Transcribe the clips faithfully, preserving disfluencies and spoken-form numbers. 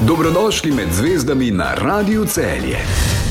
Dobrodošli med zvezdami na Radiu Celje.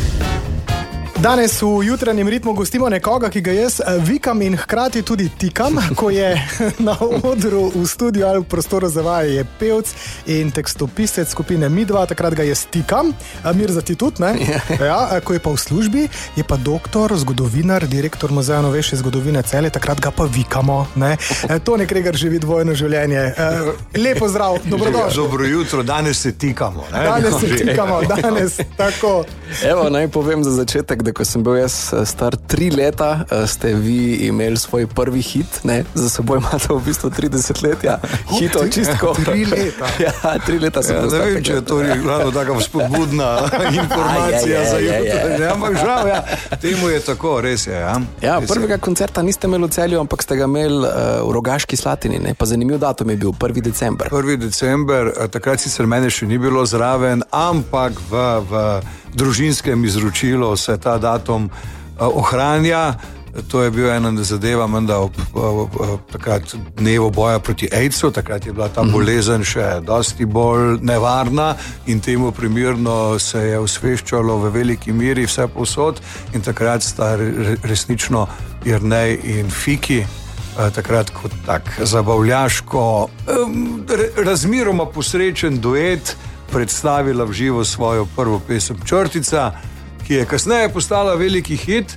Danes v jutranjem ritmu gostimo nekoga, ki ga jaz vikam in hkrati tudi tikam, ko je na odru v studiu ali v prostoru za vaje, je pevc in tekstopisec skupine Midva, takrat ga jaz tikam, Mirza ti tudi, ne? Ja, ko je pa v službi, je pa doktor, zgodovinar, direktor Muzeja novejše zgodovine Celje, takrat ga pa vikamo, ne? To nekregar živi dvojno življenje. Lepo zdrav, dobrodošli. Dobro jutro, danes se tikamo, ne? Danes se tikamo, danes, tako. Evo, naj povem za začetek, da ko sem bil jaz star tri leta, ste vi imeli svoj prvi hit, ne, za seboj imate v bistvu tridesetletja hitov čistko. Tri leta? Ja, tri leta sem ja, bil star. Ne vem, če je to glavno taka spodbudna informacija za jutro. Ampak žal, ja, temu je tako, res je. Ja, ja prvega koncerta niste imeli v Celju, ampak ste ga imeli uh, v Rogaški Slatini, ne, pa zanimiv datum je bil, prvi december. Prvi december, takrat sicer mene še ni bilo zraven, ampak v, v družinskem izročilu se ta datum uh, ohranja. To je bil ena zadeva, menda ob, ob, ob takrat dnevu boja proti AIDS-u, takrat je bila ta bolezen še dosti bolj nevarna in temu primerno se je osveščalo v veliki miri vse povsod in takrat sta re, resnično Jernej in Fiki uh, takrat kot tak zabavljaško um, re, razmeroma posrečen duet predstavila v živo svojo prvo pesem Črtica, ki je kasneje postala veliki hit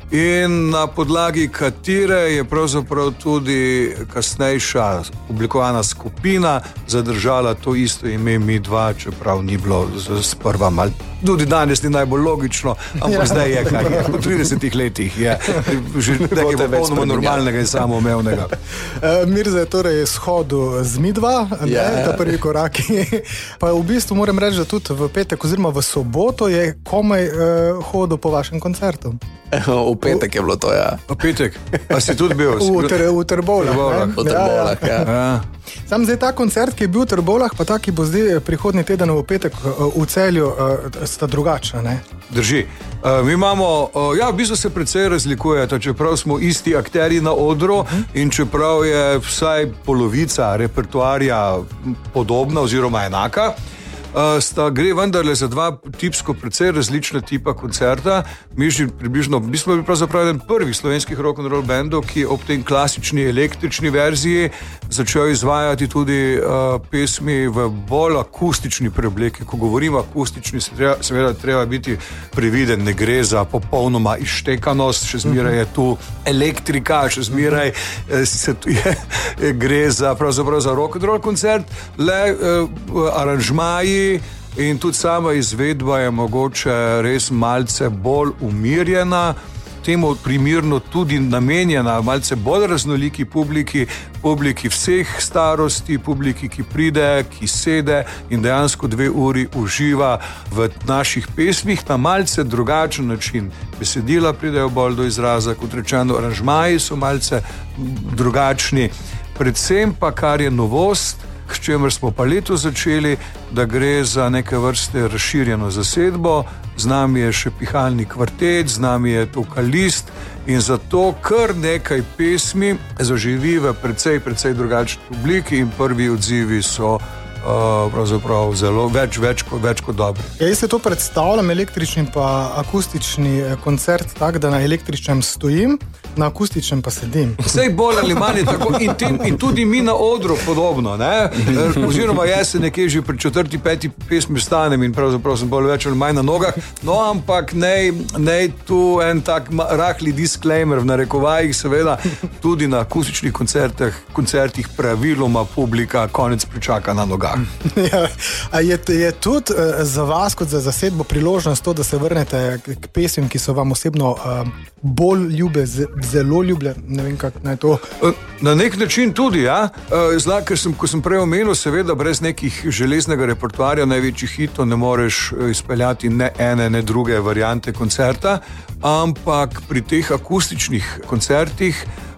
in na podlagi katere je pravzaprav tudi kasnejša oblikovana skupina zadržala to isto ime Midva, čeprav ni bilo sprva mal. Tudi danes ni najbolj logično, ampak ja. Zdaj je, kaj je, v tridesetih letih je že nekaj popolnoma normalnega in samoumevnega. Uh, Mirza je torej shodil z Midva, ne, yeah. Ta prvi korak. Pa v bistvu moram reči, da tudi v petek oziroma v soboto je komaj uh, hodil po vašem koncertu. V petek je bilo to, ja. V petek? A si tudi bil? V, ter, v Trbovljah. V Trbovljah, ja. ja. ja. Sam zdaj ta koncert, ki je bil v Trbovljah, pa ta, ki bo zdaj prihodnji teden v petek v Celju, sta drugačna, ne? Drži. Uh, mi imamo, uh, ja, v bistvu se precej razlikujeta, čeprav smo isti akterji na odru in čeprav je vsaj polovica repertoarja podobna oziroma enaka, Uh, sta, gre vendarle za dva tipsko precej različna tipa koncerta. Mi že približno, mi smo bili pravzaprav eden prvih slovenskih rock'n'roll bandov, ki ob tem klasični električni verziji začel izvajati tudi uh, pesmi v bolj akustični preobleki. Ko govorimo akustični, se treba, seveda treba biti previden, ne gre za popolnoma izštekanost, še zmeraj je tu elektrika, še zmeraj se tu je, gre za pravzaprav za rock'n'roll koncert, le uh, aranžmaji in tudi sama izvedba je mogoče res malce bolj umirjena, temu primerno tudi namenjena malce bolj raznoliki publiki, publiki vseh starosti, publiki, ki pride, ki sede in dejansko dve uri uživa v naših pesmih na malce drugačen način. Besedila pridejo bolj do izraza, kot rečeno, aranžmaji so malce drugačni, predvsem pa, kar je novost, s čemer smo pa leto začeli, da gre za neke vrste razširjeno zasedbo, z nami je še pihalni kvartet, z nami je vokalist in zato kar nekaj pesmi zaživi v precej, precej drugačni obliki in prvi odzivi so Uh, pravzaprav zelo več, več, več kot dobro. Ja, jaz se to predstavljam, električni pa akustični koncert, tak, da na električnem stojim, na akustičnem pa sedim. Vsej bolj ali manj tako in, tem, in tudi mi na odru podobno, ne? Oziroma jaz se nekje že pri četrti, peti pesmi stanem in pravzaprav sem bolj več ali manj na nogah, no ampak nej, nej tu en tak rahli disclaimer v narekovajih, seveda tudi na akustičnih koncertih, koncertih praviloma publika konec pričaka na nogah. Ja, a je, je tudi uh, za vas kot za zasedbo priložnost to, da se vrnete k pesmim, ki so vam osebno uh, bolj ljube, z, zelo ljube, ne vem kako naj to. Na nek način tudi, ja. Zla, ker sem, ko sem prej omenil, seveda brez nekih železnega repertoarja največjih hitov ne moreš izpeljati ne ene, ne druge variante koncerta, ampak pri teh akustičnih koncertih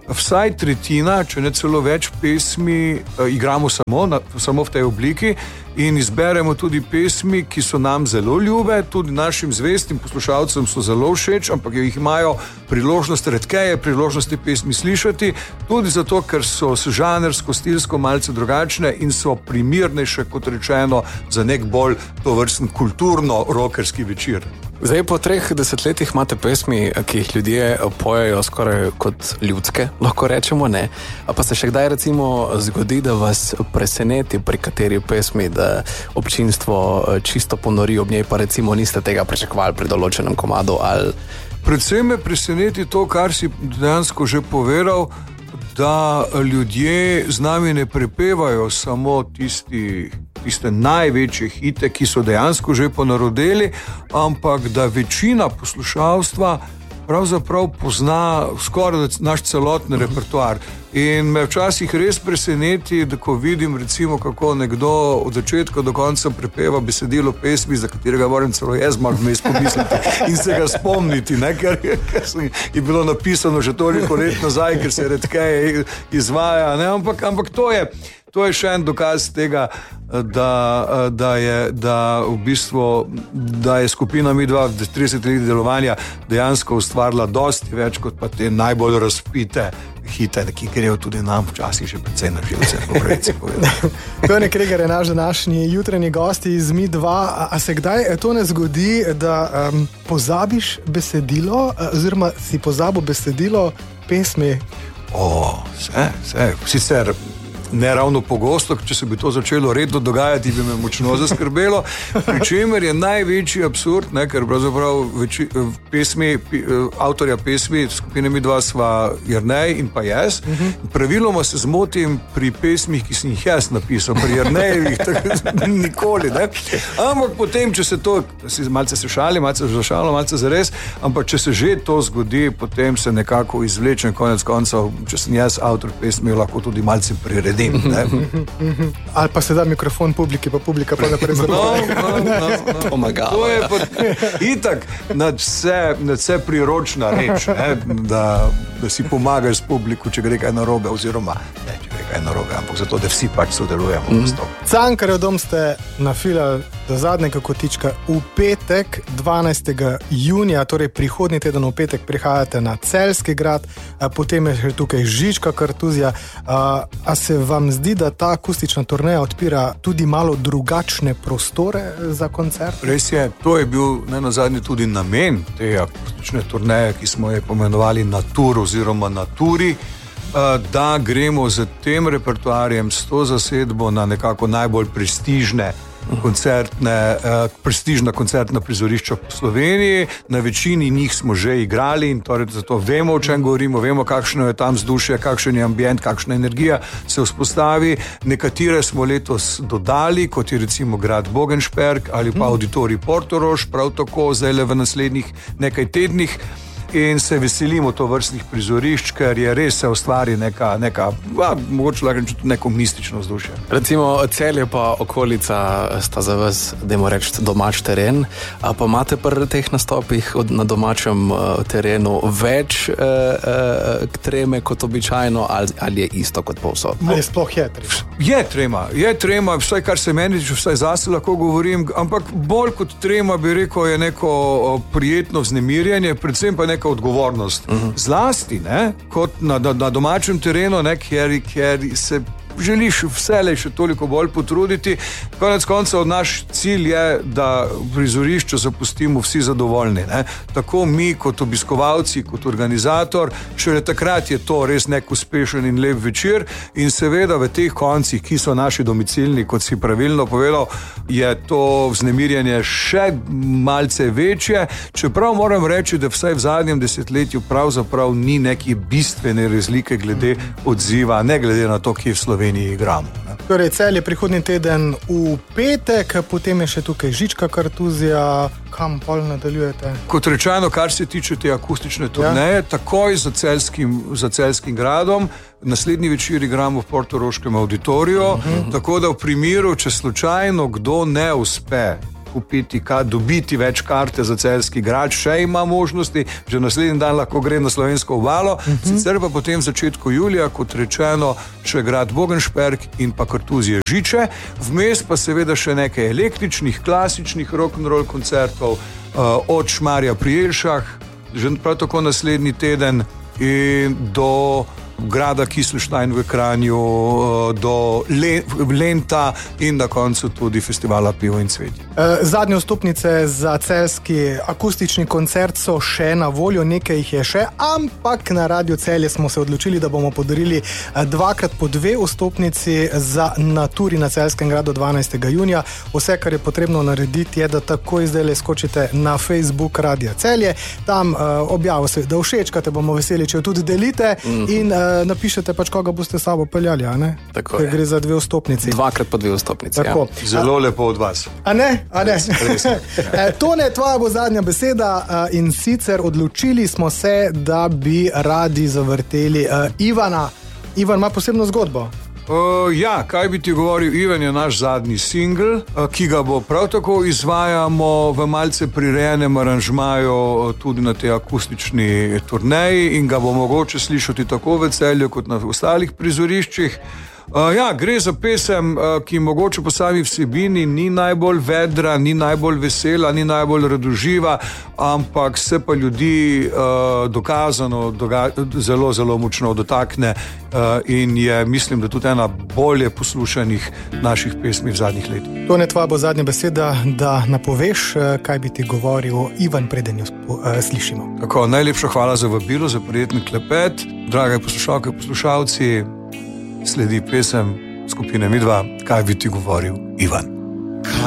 vsaj tretjina, če ne celo več pesmi, uh, igramo samo, na, samo v tej obliki in izberemo tudi pesmi, ki so nam zelo ljube, tudi našim zvestim poslušalcem so zelo všeč, ampak jih imajo priložnost redkeje, priložnosti pesmi slišati, tudi zato, ker so žanrsko, stilsko malce drugačne in so primernejše, kot rečeno, za nek bolj tovrsten kulturno-rockerski večer. Zdaj, po treh desetletjih imate pesmi, ki jih ljudje pojejo skoraj kot ljudske, lahko rečemo, ne. A pa se še kdaj recimo zgodi, da vas preseneti pri kateri pesmi, da občinstvo čisto ponori ob njej, pa recimo niste tega pričakovali pri določenem komadu? Ali... Predvsem me preseneti to, kar si dejansko že povedal, da ljudje z nami ne prepevajo samo tisti tiste največje hite, ki so dejansko že ponarodeli, ampak da večina poslušalstva pravzaprav pozna skoraj naš celotni repertoar. In me včasih res preseneti, da ko vidim recimo, kako nekdo od začetka do konca prepeva besedilo pesmi, za katerega moram celo jaz malo vmes pomisliti in se ga spomniti, ne? Ker, ker je bilo napisano že toliko let nazaj, ker se redkeje izvaja, ne? Ampak, ampak to je To je še en dokaz tega, da, da, je, da, v bistvu, da je skupina Mi dva v tridesetih letih delovanja dejansko ustvarila dosti več kot pa te najbolj razpite hite, ki grejo tudi nam včasih že precej na živce. Tone Kregar je naš današnji jutranji gosti iz Mi dva. A se kdaj to ne zgodi, da um, pozabiš besedilo, oziroma si pozabil besedilo pesmi? O, vse, vse. Sicer ne ravno pogosto, če se bi to začelo redno dogajati, bi me močno zaskrbelo, pri čemer je največji absurd, ne, ker pravzaprav veči, pesmi, avtorja pesmi skupine Mi dva sva Jernej in pa jaz. Uh-huh. Praviloma se zmotim pri pesmih, ki sem jih jaz napisal, pri Jernejevih tako nikoli, ne. Ampak potem, če se to, si malce se šali, malce zašalo, malce zares, ampak če se že to zgodi, potem se nekako izvlečem konec koncev, če sem jaz avtor pesmi, lahko tudi malce priredim. Ne? Ali pa se da mikrofon publiki, pa publika pa naprej zabavaj. No, no, no, no. Pomagala. To je pa itak nad vse, nad vse priročna reč, ne? Da, da si pomagaš publiku, če gre kaj narobe, oziroma ne, če gre kaj narobe, ampak zato, da vsi pač sodelujemo. Mm. Cankarjev dom ste nafilali do zadnjega kotička v petek, dvanajstega junija, torej prihodnji teden v petek prihajate na Celjski grad, potem je še tukaj Žička Kartuzija. A, a se vam zdi, da ta akustična turneja odpira tudi malo drugačne prostore za koncert? Res je, to je bil nenazadnje tudi namen te akustične turneje, ki smo je pomenovali Natur oziroma Naturi, da gremo z tem repertoarjem, s to zasedbo na nekako najbolj prestižne koncertne, eh, prestižna koncertna prizorišča po Sloveniji. Na večini njih smo že igrali in torej zato vemo, o čem govorimo, vemo, kakšno je tam vzdušje, kakšen je ambient, kakšna energija se vzpostavi. Nekatere smo letos dodali, kot je recimo grad Bogenšperk ali pa auditorij Portorož, prav tako zdaj le v naslednjih nekaj tednih. In se veselimo to vrstnih prizorišč, ker je res se ustvari neka, neka a, mogoče lahko tudi neko mistično vzdušje. Recimo Celje pa okolica sta za vas, dajmo reči, domač teren, a pa imate pri teh nastopih na domačem uh, terenu več uh, uh, treme kot običajno, ali, ali je isto kot povsod? Ali sploh je trema? Je trema, je trema, vsaj kar se meni, vsaj zase lahko govorim, ampak bolj kot trema bi rekel je neko prijetno vznemirjanje, predvsem pa neka odgovornost. Uh-huh. Zlasti, ne, kot na, na, na domačem terenu, ne, kjer, kjer se želiš vselej še toliko bolj potruditi. Konec koncev naš cilj je, da prizorišče zapustimo vsi zadovoljni. Ne? Tako mi kot obiskovalci, kot organizator, šele takrat je to res nek uspešen in lep večer in seveda v teh koncih, ki so naši domicilni, kot si pravilno povedal, je to vznemirjanje še malce večje, čeprav moram reči, da vsaj v zadnjem desetletju pravzaprav ni neke bistvene razlike glede odziva, ne glede na to, ki je v Sloveniji igramo. Ne. Torej, Celje prihodnji teden v petek, potem je še tukaj Žička Kartuzija, kam pol nadaljujete? Kot rečeno, kar se tiče te akustične turneje, ja. Takoj za Celjskim, za Celjskim gradom, naslednji večer igramo v Portoroškem auditoriju, uh-huh. Tako da v primeru, če slučajno kdo ne uspe kupiti, ka, dobiti več karte za Celjski grad, še ima možnosti, že naslednji dan lahko gre na slovensko obalo, uh-huh. sicer pa potem v začetku julija, kot rečeno, še grad Bogenšperk in pa Kartuzije Žiče, vmes pa seveda še nekaj električnih, klasičnih rock'n'roll koncertov, uh, od Šmarja pri Jelšah, že prav tako naslednji teden, in do grada Kiselštajn v Kranju, do Lenta in na koncu tudi festivala Pivo in cvetje. Zadnje vstopnice za celjski akustični koncert so še na voljo, nekaj jih je še, ampak na Radiu Celje smo se odločili, da bomo podarili dvakrat po dve vstopnici za na turi na Celjskem gradu dvanajstega junija. Vse, kar je potrebno narediti, je, da takoj zdaj le skočite na Facebook Radia Celje, tam uh, objavo se, da všečkate, bomo veseli, če jo tudi delite mm. in uh, napišete pač, koga boste s sabo peljali, a ne? Tako je. Gre za dve vstopnici. Dvakrat po dve vstopnici, ja. Zelo lepo od vas. A ne? A ne? Tone, tvoja bo zadnja beseda in sicer odločili smo se, da bi radi zavrteli uh, Ivana. Ivan ima posebno zgodbo. Uh, ja, kaj bi ti govoril, Ivan je naš zadnji singl, uh, ki ga bo prav tako izvajamo v malce prirejenem aranžmaju uh, tudi na tej akustični turneji in ga bo mogoče slišati tako v Celju kot na ostalih prizoriščih. Uh, ja, gre za pesem, uh, ki mogoče po sami vsebini ni najbolj vedra, ni najbolj vesela, ni najbolj radoživa, ampak se pa ljudi uh, dokazano doga zelo, zelo močno dotakne uh, in je, mislim, da tudi ena bolje poslušanih naših pesmi v zadnjih letih. To ne tvoja bo zadnja beseda, da napoveš, kaj bi ti govoril Ivan, preden jo uh, slišimo. Tako, najlepša hvala za vabilo, za prijeten klepet. Drage poslušalke, poslušalci, sledi pesem skupine Midva, kaj bi ti govoril Ivan.